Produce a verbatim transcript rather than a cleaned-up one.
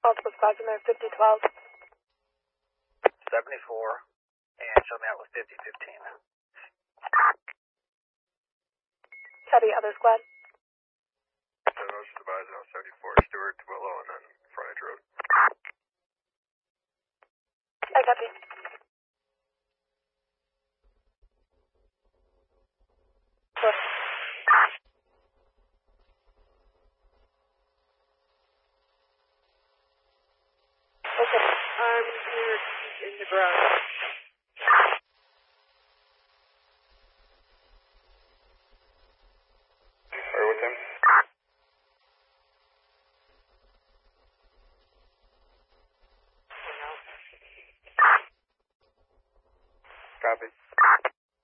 Multiple squads in there, fifty twelve. seventy-four, and show me out with fifty fifteen. Copy, other squad. ten Ocean advised on seventy-four, Stewart to Willow, and then frontage road. I copy.